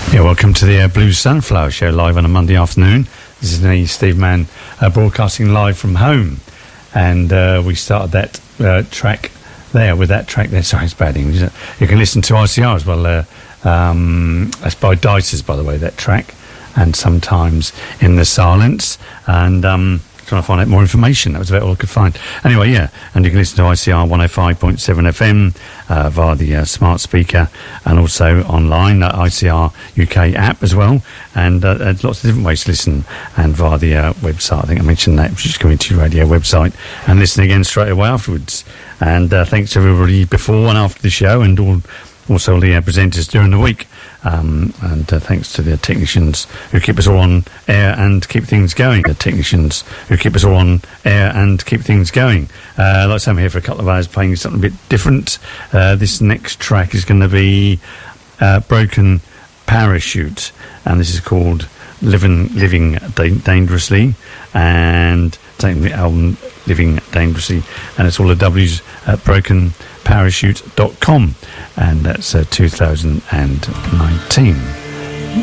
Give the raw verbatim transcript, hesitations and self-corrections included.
Yeah, welcome to the uh, Blue Sunflower Show live on a Monday afternoon. This is me, Steve Mann, uh, broadcasting live from home. And uh, we started that uh, track there, with that track there. Sorry, it's bad English. You can listen to I C R as well. Uh, um, that's by Dicers, by the way, that track. And Sometimes in the Silence. And... Um, trying to find out more information. That was about all I could find. Anyway, yeah, and you can listen to I C R one oh five point seven F M uh, via the uh, smart speaker, and also online, uh, I C R U K app as well, and uh, there's lots of different ways to listen, and via the uh, website. I think I mentioned that, which is Community Radio website, and listen again straight away afterwards. And uh, thanks to everybody before and after the show, and all, also the uh, presenters during the week. Um, and uh, thanks to the technicians who keep us all on air and keep things going. The technicians who keep us all on air and keep things going. Uh, like I say, I'm here for a couple of hours playing something a bit different. Uh, this next track is going to be uh, Broken Parachute, and this is called Living Living da- Dangerously, and taking the album Living Dangerously, and it's all the W's at broken parachute dot com, and that's uh, two thousand nineteen.